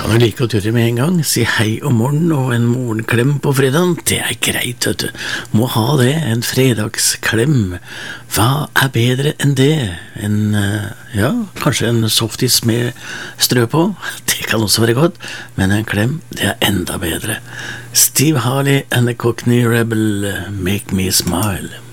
Kan du like å turre med en gang, si hei om morgen og en morgenklem på fredagen, det greit, vet du. Må ha det, en fredagsklem. Hva bedre enn det? Ja, kanskje en softis med strø på, det kan også være godt, men en klem, det enda bedre. Steve Harley and the Cockney Rebel, Make Me Smile.